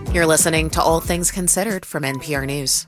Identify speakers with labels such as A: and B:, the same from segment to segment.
A: You're listening to All Things Considered from NPR News.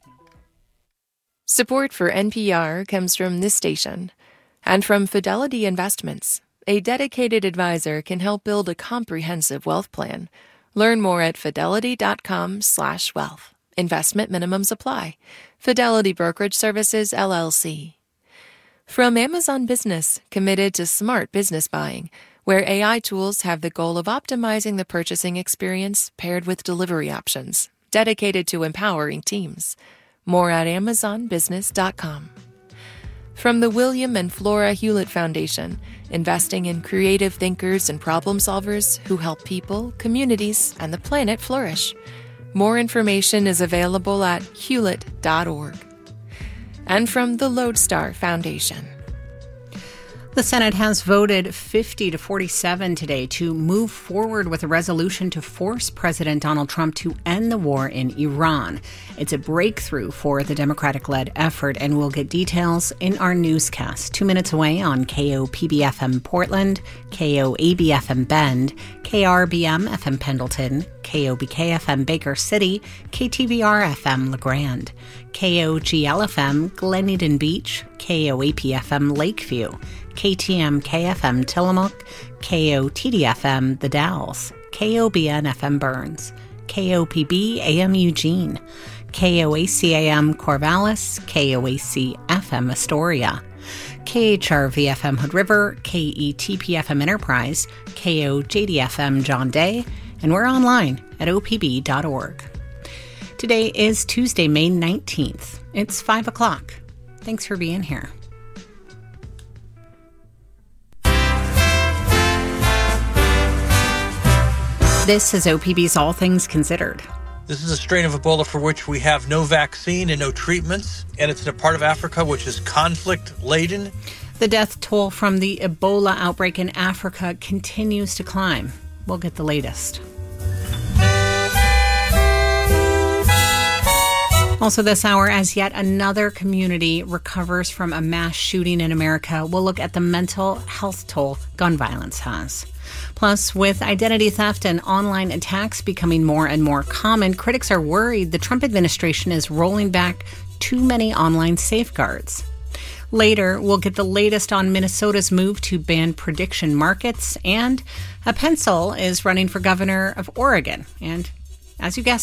B: Support for NPR comes from this station and from Fidelity Investments. A dedicated advisor can help build a comprehensive wealth plan. Learn more at fidelity.com/wealth. Investment minimums apply. Fidelity Brokerage Services, LLC. From Amazon Business, committed to smart business buying, where AI tools have the goal of optimizing the purchasing experience paired with delivery options, dedicated to empowering teams. More at amazonbusiness.com. From the William and Flora Hewlett Foundation, investing in creative thinkers and problem solvers who help people, communities, and the planet flourish. More information is available at hewlett.org. And from the Lodestar Foundation.
C: The Senate has voted 50-47 today to move forward with a resolution to force President Donald Trump to end the war in Iran. It's a breakthrough for the Democratic-led effort, and we'll get details in our newscast. 2 minutes away on KOPB-FM Portland, KOAB-FM Bend, KRBM-FM Pendleton, KOBK-FM Baker City, KTVR-FM LeGrand, KOGL-FM Glen Beach, KOAP-FM Lakeview, KTM-KFM Tillamook, KOTD-FM The Dalles, KOBN-FM Burns, KOPB-AM Eugene, KOAC-AM Corvallis, KOAC-FM Astoria, KHRV-FM Hood River, KETP-FM Enterprise, KOJD-FM John Day, and we're online at opb.org. Today is Tuesday, May 19th. It's 5 o'clock. Thanks for being here. This is OPB's All Things Considered.
D: This is a strain of Ebola for which we have no vaccine and no treatments, and it's in a part of Africa which is conflict-laden.
C: The death toll from the Ebola outbreak in Africa continues to climb. We'll get the latest. Also this hour, as yet another community recovers from a mass shooting in America, we'll look at the mental health toll gun violence has. Plus, with identity theft and online attacks becoming more and more common, critics are worried the Trump administration is rolling back too many online safeguards. Later, we'll get the latest on Minnesota's move to ban prediction markets, and a pencil is running for governor of Oregon. And as you guessed,